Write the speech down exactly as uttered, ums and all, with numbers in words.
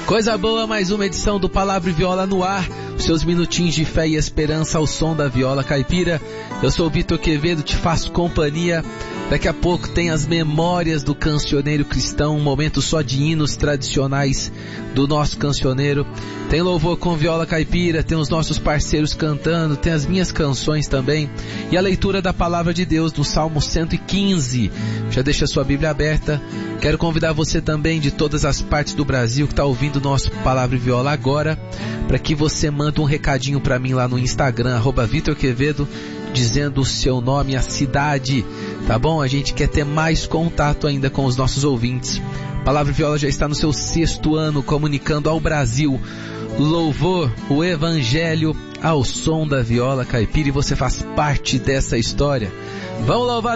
Coisa boa, mais uma edição do Palavra e Viola no ar. Os seus minutinhos de fé e esperança ao som da viola caipira. Eu sou o Vitor Quevedo, te faço companhia. Daqui a pouco tem as memórias do cancioneiro cristão, um momento só de hinos tradicionais do nosso cancioneiro. Tem louvor com viola caipira, tem os nossos parceiros cantando, tem as minhas canções também. E a leitura da Palavra de Deus no Salmo cento e quinze. Já deixa a sua Bíblia aberta. Quero convidar você também de todas as partes do Brasil que está ouvindo o nosso Palavra e Viola agora, para que você mande um recadinho para mim lá no Instagram, arroba Vitor Quevedo, dizendo o seu nome, a cidade, tá bom? A gente quer ter mais contato ainda com os nossos ouvintes. Palavra e Viola já está no seu sexto ano, comunicando ao Brasil louvor, o Evangelho ao som da viola caipira, e você faz parte dessa história. Vamos louvar